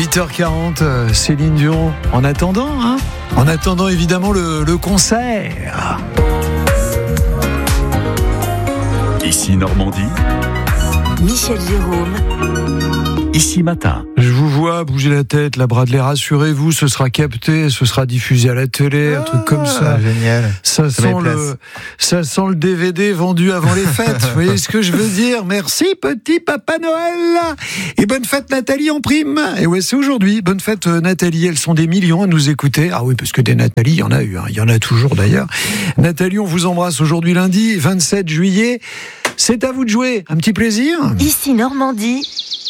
8h40, Céline Dion. En attendant évidemment le concert. Ici Normandie. Michel Jérôme. Ici Matin. Je vous vois bouger la tête, la Bradley, rassurez-vous, ce sera capté, ce sera diffusé à la télé, un truc comme ça. Génial. Ça sent le DVD vendu avant les fêtes. Vous voyez ce que je veux dire? Merci, petit Papa Noël. Et bonne fête, Nathalie, en prime. Et ouais, c'est aujourd'hui. Bonne fête, Nathalie. Elles sont des millions à nous écouter. Ah oui, parce que des Nathalie, il y en a eu. Il y en a toujours, d'ailleurs. Nathalie, on vous embrasse aujourd'hui, lundi, 27 juillet. C'est à vous de jouer. Un petit plaisir? Ici Normandie.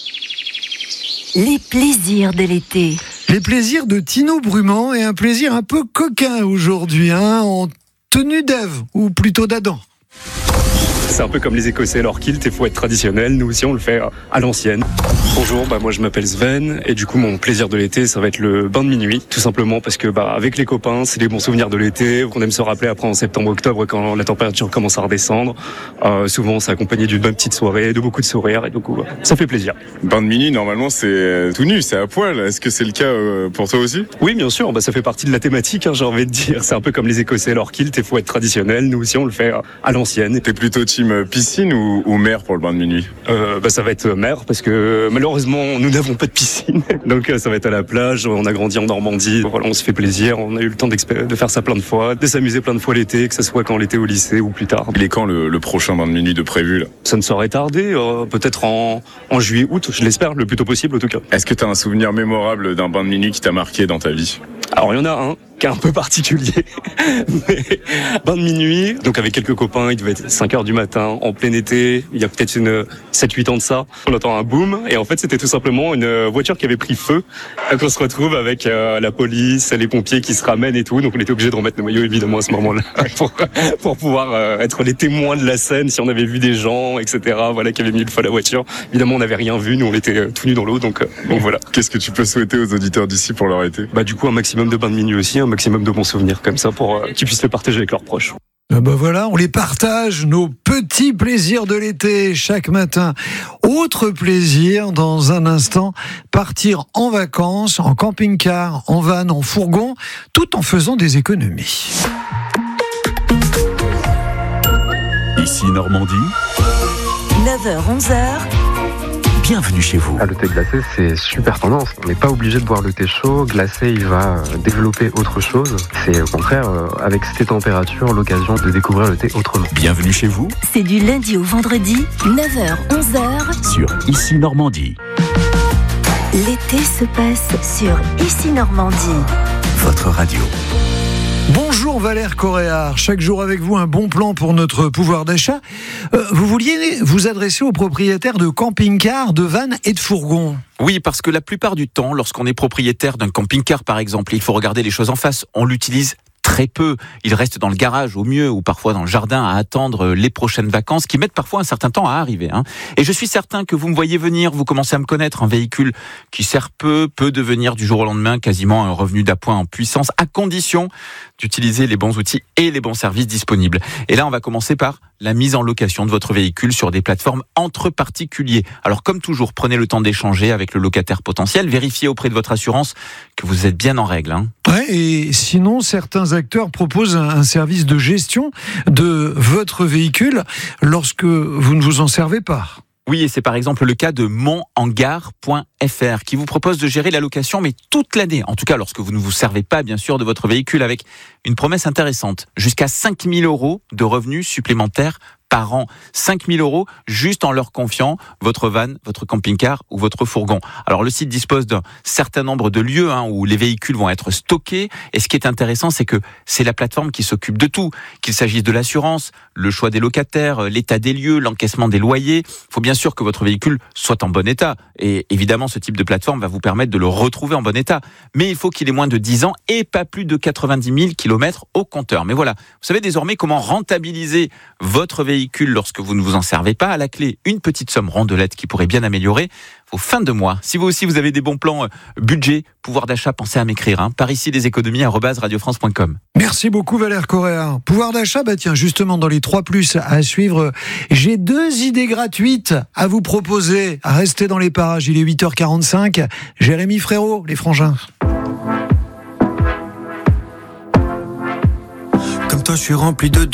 Les plaisirs de l'été. Les plaisirs de Tino Brumand et un plaisir un peu coquin aujourd'hui, en tenue d'Ève, ou plutôt d'Adam. C'est un peu comme les Écossais, leur kilt, il faut être traditionnel. Nous aussi, on le fait à l'ancienne. Bonjour, moi je m'appelle Sven et du coup mon plaisir de l'été, ça va être le bain de minuit, tout simplement parce que avec les copains, c'est des bons souvenirs de l'été qu'on aime se rappeler après en septembre-octobre quand la température commence à redescendre. Souvent, c'est accompagné d'une bonne petite soirée, de beaucoup de sourires et du coup, ça fait plaisir. Bain de minuit, normalement, c'est tout nu, c'est à poil. Est-ce que c'est le cas pour toi aussi? Oui, bien sûr, ça fait partie de la thématique, j'ai envie de dire. C'est un peu comme les Écossais, leur kilt, il faut être traditionnel. Nous aussi, on le fait à l'ancienne. T'es plutôt team piscine ou mer pour le bain de minuit? Ça va être mer parce que malheureusement, nous n'avons pas de piscine. Donc ça va être à la plage, on a grandi en Normandie. Voilà, on se fait plaisir, on a eu le temps de faire ça plein de fois, de s'amuser plein de fois l'été, que ce soit quand l'été au lycée ou plus tard. Il est quand le prochain bain de minuit de prévu là? Ça ne saurait tarder, peut-être en juillet, août, je l'espère, le plus tôt possible en tout cas. Est-ce que tu as un souvenir mémorable d'un bain de minuit qui t'a marqué dans ta vie? Alors il y en a un qui est un peu particulier. Mais, bain de minuit, donc avec quelques copains, il devait être 5h du matin, en plein été, il y a peut-être 7-8 ans de ça. On entend un boom, et en fait c'était tout simplement une voiture qui avait pris feu. Donc on se retrouve avec la police, les pompiers qui se ramènent et tout, donc on était obligé de remettre nos maillots évidemment à ce moment-là, pour pouvoir être les témoins de la scène, si on avait vu des gens, etc., voilà, qui avaient mis le feu à la voiture. Évidemment on n'avait rien vu, nous on était tout nus dans l'eau, donc voilà. Qu'est-ce que tu peux souhaiter aux auditeurs d'ici pour leur été? Du coup un maximum de bains de minuit aussi, un maximum de bons souvenirs comme ça pour qu'ils puissent le partager avec leurs proches. Voilà, on les partage, nos petits plaisirs de l'été chaque matin. Autre plaisir, dans un instant, partir en vacances, en camping-car, en van, en fourgon, tout en faisant des économies. Ici Normandie. 9h-11h. Bienvenue chez vous. Le thé glacé, c'est super tendance. On n'est pas obligé de boire le thé chaud. Glacé, il va développer autre chose. C'est au contraire, avec ces températures, l'occasion de découvrir le thé autrement. Bienvenue chez vous. C'est du lundi au vendredi, 9h-11h. Sur Ici Normandie. L'été se passe sur Ici Normandie. Votre radio. Bonjour Valère Coréard, chaque jour avec vous un bon plan pour notre pouvoir d'achat. Vous vouliez vous adresser aux propriétaires de camping-cars, de vannes et de fourgons. Oui, parce que la plupart du temps, lorsqu'on est propriétaire d'un camping-car par exemple, il faut regarder les choses en face. On l'utilise très peu. Il reste dans le garage au mieux ou parfois dans le jardin à attendre les prochaines vacances qui mettent parfois un certain temps à arriver. Et je suis certain que vous me voyez venir, vous commencez à me connaître, un véhicule qui sert peut devenir du jour au lendemain quasiment un revenu d'appoint en puissance à condition d'utiliser les bons outils et les bons services disponibles. Et là, on va commencer par la mise en location de votre véhicule sur des plateformes entre particuliers. Alors comme toujours, prenez le temps d'échanger avec le locataire potentiel, vérifiez auprès de votre assurance que vous êtes bien en règle. Ouais, et sinon, certains acteurs proposent un service de gestion de votre véhicule lorsque vous ne vous en servez pas. Oui, et c'est par exemple le cas de monhangar.fr qui vous propose de gérer la location, mais toute l'année. En tout cas, lorsque vous ne vous servez pas, bien sûr, de votre véhicule, avec une promesse intéressante. Jusqu'à 5 000 € de revenus supplémentaires par an. 5 000 € juste en leur confiant votre van, votre camping-car ou votre fourgon. Alors le site dispose d'un certain nombre de lieux où les véhicules vont être stockés. Et ce qui est intéressant, c'est que c'est la plateforme qui s'occupe de tout. Qu'il s'agisse de l'assurance, le choix des locataires, l'état des lieux, l'encaissement des loyers. Il faut bien sûr que votre véhicule soit en bon état. Et évidemment, ce type de plateforme va vous permettre de le retrouver en bon état. Mais il faut qu'il ait moins de 10 ans et pas plus de 90 000 km au compteur. Mais voilà, vous savez désormais comment rentabiliser votre véhicule véhicule lorsque vous ne vous en servez pas. À la clé, une petite somme rondelette qui pourrait bien améliorer vos fins de mois. Si vous aussi vous avez des bons plans budget, pouvoir d'achat, pensez à m'écrire. Par ici des économies @radiofrance.com. Merci beaucoup Valère Correa. Pouvoir d'achat, tiens, justement dans les 3+ à suivre, j'ai 2 idées gratuites à vous proposer. À rester dans les parages, il est 8h45. Jérémy Frérot, les frangins. Comme toi, je suis rempli de